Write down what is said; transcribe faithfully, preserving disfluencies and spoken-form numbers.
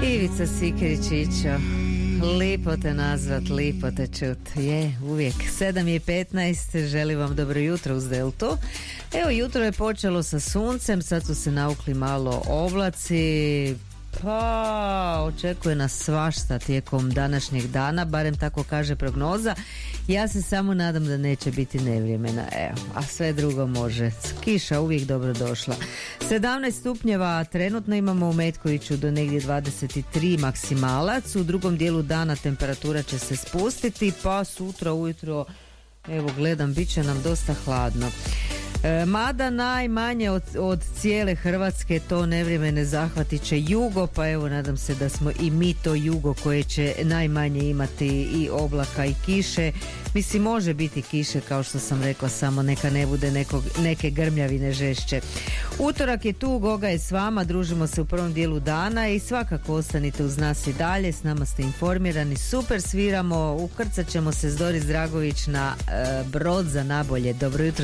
Ivica Sikirić Ićo, lipo te nazvat, lipo te čut, je, uvijek. sedam i petnaest, želim vam dobro jutro uz Deltu. Evo, jutro je počelo sa suncem, sad su se naukli malo oblaci, pa očekuje nas svašta tijekom današnjeg dana, barem tako kaže prognoza. Ja se samo nadam da neće biti nevremena, evo, a sve drugo može. Kiša uvijek dobro došla. sedamnaest stupnjeva trenutno imamo u Metkoviću, do negdje dvadeset tri maksimalac. U drugom dijelu dana temperatura će se spustiti, pa sutra ujutro, evo gledam, bit će nam dosta hladno. E, mada najmanje od, od cijele Hrvatske to nevrijeme ne zahvatit će jugo, pa evo nadam se da smo i mi to jugo koje će najmanje imati i oblaka i kiše. Mislim, može biti kiše, kao što sam rekla, samo neka ne bude nekog, neke grmljavine žešće. Utorak je tu, Goga je s vama, družimo se u prvom dijelu dana i svakako ostanite uz nas i dalje, s nama ste informirani, super sviramo, ukrcat ćemo se s Doris Dragović na e, brod za nabolje. Dobro jutro.